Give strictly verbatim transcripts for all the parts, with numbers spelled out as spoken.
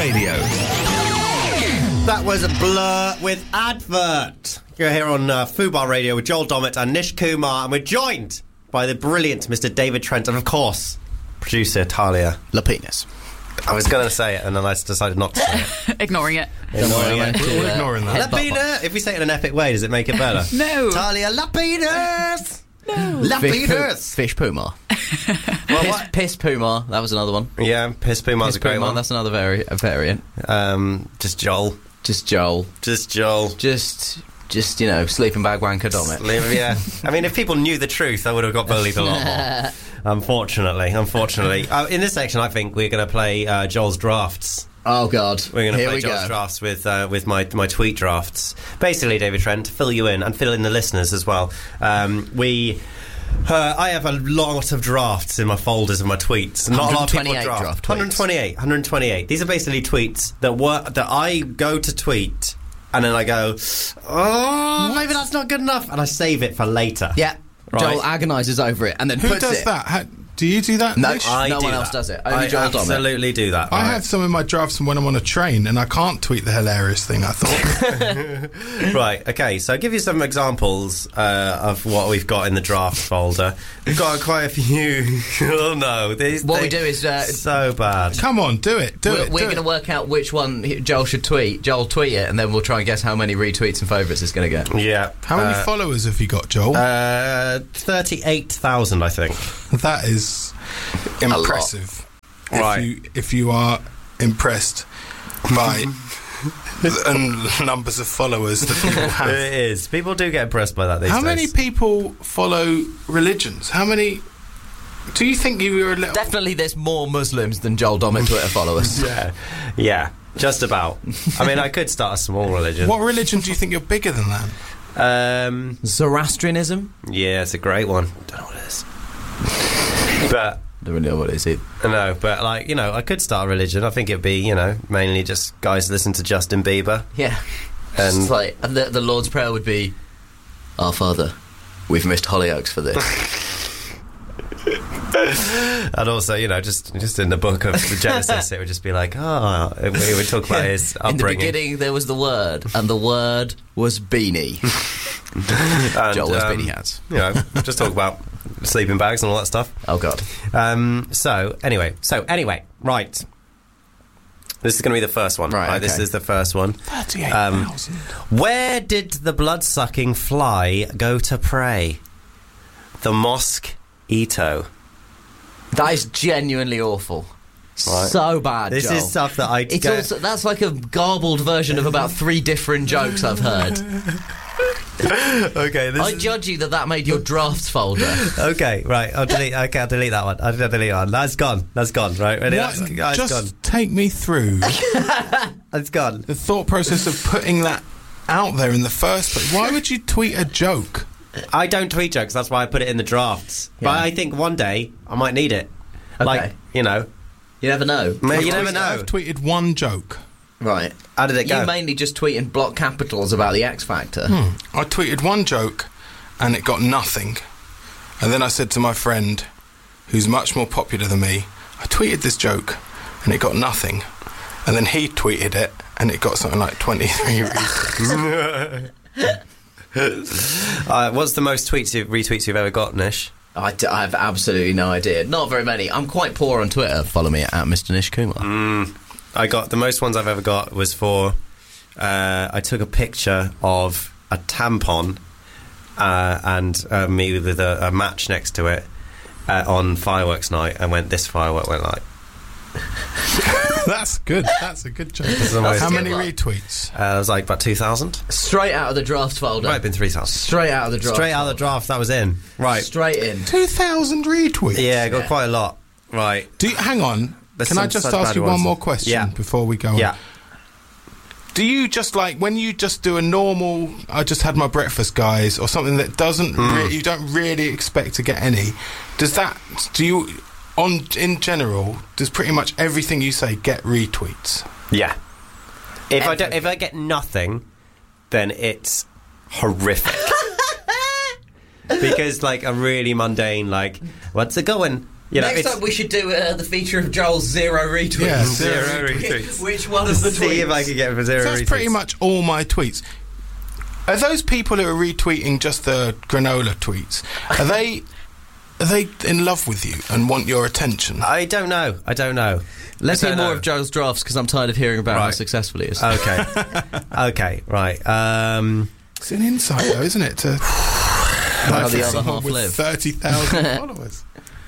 Radio. That was a Blur with Advert. You're here on uh, Fubar Radio with Joel Dommett and Nish Kumar, and we're joined by the brilliant Mister David Trent and, of course, producer Talia Lapinus. I was going to say it, and then I decided not to say it. Ignoring it. Ignoring it. We're all ignoring that. Lapina! If we say it in an epic way, does it make it better? No. Talia Lapinas! No. Fish, Lapinas! Fish Puma. Well, Piss, what? Piss Puma. That was another one. Yeah, Piss Puma's Piss a great Puma. one. That's another vari- a variant. Um, just Joel. Just Joel. Just Joel. Just, just you know, sleeping bag wanker Dommett. Live, yeah. I mean, if people knew the truth, I would have got bullied a lot more. Unfortunately, unfortunately. Uh, in this section, I think we're going to play uh, Joel's drafts. Oh God! We're going to Here play we Joel's go. drafts with uh, with my my tweet drafts. Basically, David Trent, fill you in and fill in the listeners as well. Um, we. Uh, I have a lot of drafts in my folders of my tweets. Not a lot of people one hundred twenty-eight draft. draft tweets. one hundred twenty-eight, one hundred twenty-eight. These are basically tweets that work, that I go to tweet, and then I go, oh, maybe that's not good enough, and I save it for later. Yeah. Right. Joel agonises over it and then Who puts does it. that? How, do you do that? No, Nish? I no do one else that. does it. Only I Joel Dommett. absolutely do that. I right? have some in my drafts from when I'm on a train, and I can't tweet the hilarious thing. I thought. Right, okay, so I'll give you some examples uh, of what we've got in the draft folder. We've got quite a few. Oh no, these, What they, we do is, uh, so bad. Come on, do it, do We're, it. we're do going to it. work out which one he- Joel should tweet. Joel tweet it, and then we'll try and guess how many retweets and favourites it's going to get. Yeah. How many uh, followers have you got, Joel? Uh, thirty-eight thousand, I think. that is impressive. If Right. you if you are impressed by the numbers of followers that people have. It is. People do get impressed by that these How days. many people follow religions? How many? Do you think you were a little? Definitely there's more Muslims than Joel Dommett Twitter followers. Yeah. Yeah, just about. I mean, I could start a small religion. What religion do you think you're bigger than that? Um, Zoroastrianism? yeah, it's a great one. Don't know what it is. But... Don't really know what it is. It. No, but like, you know, I could start a religion. I think it'd be, you know, mainly just guys listen to Justin Bieber. Yeah. And It's like, and the, the Lord's Prayer would be, Our Father, we've missed Hollyoaks for this. and also, you know, just just in the book of the Genesis, it would just be like, oh, it, it would talk about his In the upbringing. beginning, there was the Word, and the Word was Beanie. And, Joel was um, Beanie Hats. You know, just talk about sleeping bags and all that stuff. Oh, God. Um, so, anyway, so, anyway, right. This is going to be the first one. Right, This okay. is the first one. Thirty-eight Um, thousand. Where did the blood-sucking fly go to pray? The mosquito. That is genuinely awful. Right. So bad, This Joel. is stuff that I It's get- also, that's like a garbled version of about three different jokes I've heard. Okay, this I is... judge you that that made your drafts folder. Okay, right. I'll delete. Okay, I'll delete that one. I'll delete that one. That's gone. That's gone. Right, ready? What? That's, that's Just gone. take me through That's gone. the thought process of putting that out there in the first place. Why would you tweet a joke? I don't tweet jokes. That's why I put it in the drafts. But Yeah. I think one day I might need it. Okay. Like, you know, You never know. Mate, you I've never tweeted- know. I've tweeted one joke. Right. How did it go? You mainly just tweet in block capitals about the X Factor. I tweeted one joke, and it got nothing. And then I said to my friend, who's much more popular than me, I tweeted this joke, and it got nothing. And then he tweeted it, and it got something like twenty-three retweets. Uh, what's the most tweets, you've, retweets you've ever got, Nish? I, d- I have absolutely no idea. Not very many. I'm quite poor on Twitter. Follow me at Mister Nish Kumar. Mm, I got the most ones I've ever got was for uh, I took a picture of a tampon uh, and uh, me with a, a match next to it uh, on fireworks night, and went, this firework went like. That's good. That's a good joke. the most- How good many one. retweets? Uh, it was like about two thousand. Straight out of the draft folder. Might have been three thousand. Straight out of the draft. Straight out of the draft, that was in. Right. Straight in. two thousand retweets? Yeah, I got Yeah. quite a lot. Right. Do you, hang on. There's Can I some just such ask bad you one ones. more question Yeah. before we go on? Yeah. Do you just like, when you just do a normal, I just had my breakfast, guys, or something that doesn't, Mm. re- you don't really expect to get any, does that, do you, on in general, does pretty much everything you say get retweets? Yeah. If I don't, if I get nothing, then it's horrific. Because like a really mundane, like, what's it going? You know, Next it's- time we should do uh, the feature of Joel's zero retweets. Yeah, Zero retweets. Which one of the See tweets? if I can get for zero So that's retweets. pretty much all my tweets. Are those people who are retweeting just the granola tweets? Are they are they in love with you and want your attention? I don't know. I don't know. Let's I hear don't more know. of Joel's drafts because I'm tired of hearing about how Right. successful he is. Okay. Okay. Right. Um, It's an insight, though, isn't it? To How the other someone half with live. thirty thousand followers.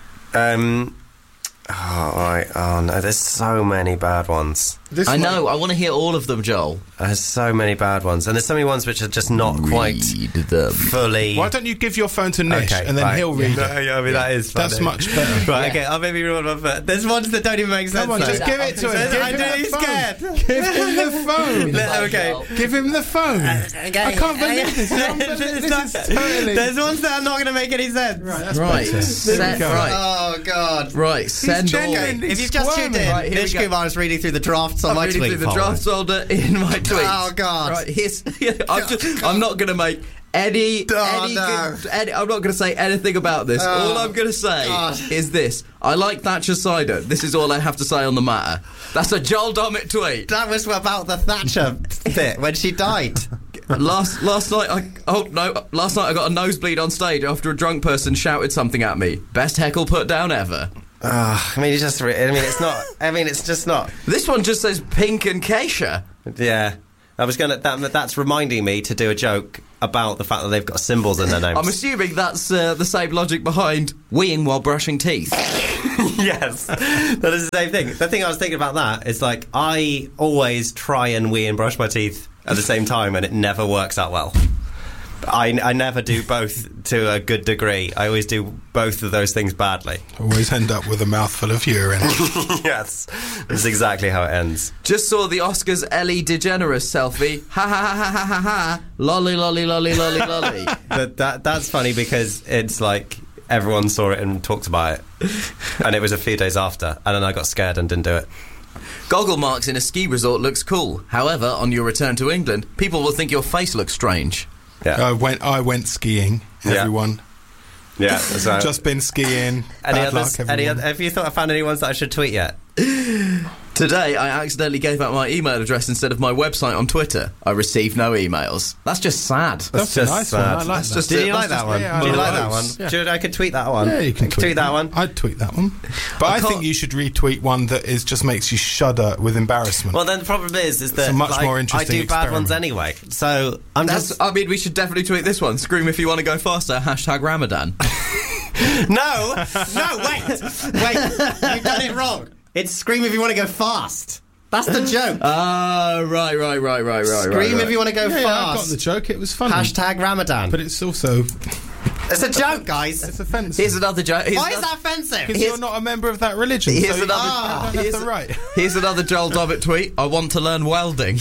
um, oh, right. Oh no. There's so many bad ones. This I one- know. I want to hear all of them, Joel. There's so many bad ones, and there's so many ones which are just not quite Read them. fully. Why don't you give your phone to Nish Okay, and then right. he'll read No, it? yeah, I mean that is funny. That's much better. Right, Yeah. okay, I'll maybe read one first. There's ones that don't even make sense. Come on, though. just give it to him. Give I him do, the he's phone. scared. Give him the phone. Let- okay. Give him the phone. Okay. I can't believe this. I can't believe There's this not- is totally. There's ones that are not going to make any sense. Right, that's Right. better. Send, There we go. right. Oh god. Right. Send all. genuine. If you've just tuned in, Right, here we Nish go. Kumar is reading through the drafts on I'm my reading tweet through the folder. draft folder in my tweets. Oh, God. Right, here's. I'm, just, I'm not going to make any. Oh, any, no. good- any I'm not going to say anything about this. Oh, all I'm going to say God. is this: I like Thatcher cider. This is all I have to say on the matter. That's a Joel Dommett tweet. That was about the Thatcher bit when she died. Last last night, I oh no, last night I got a nosebleed on stage after a drunk person shouted something at me. Best heckle put down ever. Oh, I mean, it's just. re- I mean, it's not. I mean, it's just not. This one just says pink and Keisha. Yeah. I was gonna. That, that's reminding me to do a joke about the fact that they've got symbols in their names. I'm assuming that's uh, the same logic behind weeing while brushing teeth. Yes, that is the same thing. The thing I was thinking about that is like I always try and wee and brush my teeth at the same time, and it never works out well. I, I never do both to a good degree. I always do both of those things badly. Always end up with a mouthful of urine. Yes, that's exactly how it ends. Just saw the Oscars Ellie DeGeneres selfie. Ha ha ha ha ha ha ha. Lolly lolly lolly lolly lolly. But that that's funny because it's like everyone saw it and talked about it, and it was a few days after, and then I got scared and didn't do it. Goggle marks in a ski resort looks cool. However, on your return to England, people will think your face looks strange. Yeah, I went. I went skiing. Yeah. Everyone, yeah. So, just been skiing. any Bad others? luck, Any everyone. other, have you thought I found any ones that I should tweet yet? Today, I accidentally gave out my email address instead of my website on Twitter. I received no emails. That's just sad. That's a nice one. I like That's that. just Did it. you like That's that just- one? yeah, Did you I like like that one? those. Yeah. Should I could tweet that one? Yeah, you can I could tweet, tweet that one. I'd tweet that one. But I, can't- think you should retweet one that is just makes you shudder with embarrassment. Well, then the problem is, is that a much like, more I interesting do bad ones experiment. anyway. So I'm That's, just I mean, we should definitely tweet this one. Scream if you want to go faster. Hashtag Ramadan. no, no. Wait, wait. You've done it wrong. It's scream if you want to go fast. That's the joke. Ah, right, right, right, right, right. Scream right, right. if you want to go yeah, yeah, I got fast. the joke. It was funny. Hashtag Ramadan. But it's also It's a joke, guys. it's offensive. Here's another joke. Here's Why is another- that offensive? Because you're not a member of that religion. Here's so you another- don't have here's- the right. Here's another Joel Dobbett tweet. I want to learn welding.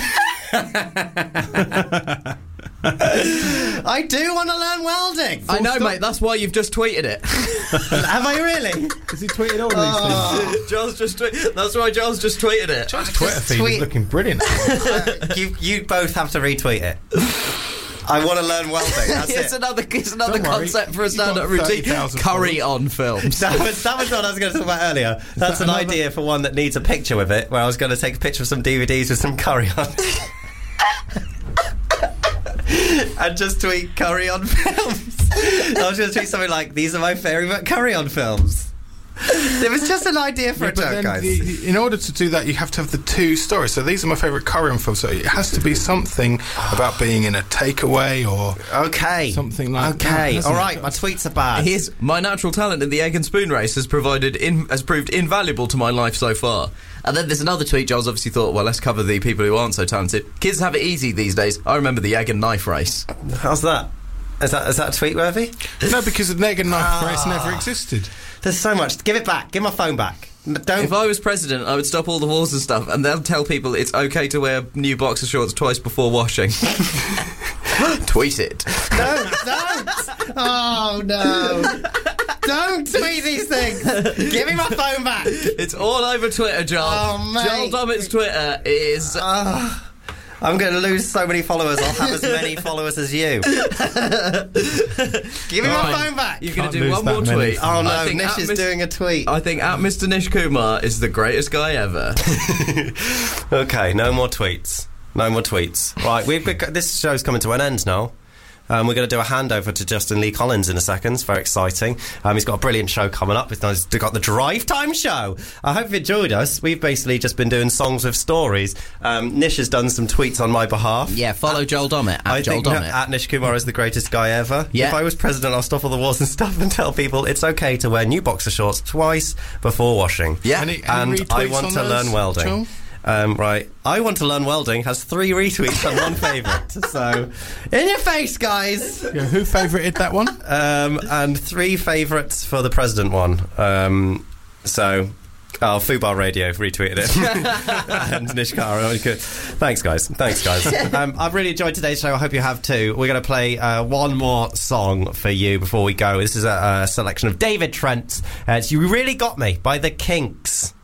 I do want to learn welding. I know, stop. mate. That's why you've just tweeted it. Have I really? Has he tweeted all these things? Joel's just tweet. That's why Joel's just tweeted it. John's Twitter feed tweet- is looking brilliant. you you both have to retweet it. I want to learn welding. That's It's it. another, it's another Don't worry. concept for a You've got stand-up routine. thirty thousand Curry on films. That was, that was what I was going to talk about earlier. That's that an another- idea for one that needs a picture with it, where I was going to take a picture of some D V Ds with some curry on. And just tweet curry on films. I was going to tweet something like, these are my favourite curry on films. It was just an idea for Yeah, a but joke, then guys. the- in order to do that, you have to have the two stories. So these are my favourite Korean films. So it has to be something about being in a takeaway or Okay. something like that, Okay. hasn't All it? right, my tweets are bad. Here's my natural talent in the egg and spoon race has provided in, has proved invaluable to my life so far. And then there's another tweet. Giles obviously thought, well, let's cover the people who aren't so talented. Kids have it easy these days. I remember the egg and knife race. How's that? Is that is that tweet worthy? No, because the egg and knife Ah. race never existed. There's so much. Give it back. Give my phone back. N- Don't. If I was president, I would stop all the wars and stuff, and they'll tell people it's okay to wear new boxer shorts twice before washing. Tweet it. Don't, don't! Oh no! Don't tweet these things! Give me my phone back! It's all over Twitter, Joel. Oh, mate. Joel Dommett's Twitter is... Ah. I'm going to lose so many followers. I'll have as many followers as you. Give me my Right. phone back. You're going Can't to do lose one that more many. tweet. Oh no, I think Nish at is Mis- doing a tweet. I think at Mister Nish Kumar is the greatest guy ever. Okay, no more tweets. No more tweets. Right, we've got, this show's coming to an end now. Um, we're going to do a handover to Justin Lee Collins in a second. It's very exciting. Um, he's got a brilliant show coming up. He's got the Drive Time Show. I hope you've enjoyed us. We've basically just been doing songs with stories. Um, Nish has done some tweets on my behalf. Yeah, follow Joel Dommett at I Joel think Dommett. at Nish Kumar is the greatest guy ever. Yeah. If I was president, I'll stop all the wars and stuff and tell people it's okay to wear new boxer shorts twice before washing. Yeah. Any, any And I retweets want on to those, learn welding. Joel? Um, right, I want to learn welding has three retweets and one favourite. So, in your face, guys. Yeah, who favourited that one? Um, and three favourites for the president one. Um, so, oh, Fubar Radio retweeted it. And Nish Kara, really good. Thanks, guys. Thanks, guys. Um, I've really enjoyed today's show. I hope you have too. We're going to play uh, one more song for you before we go. This is a, a selection of David Trent's. Uh, it's You Really Got Me by The Kinks.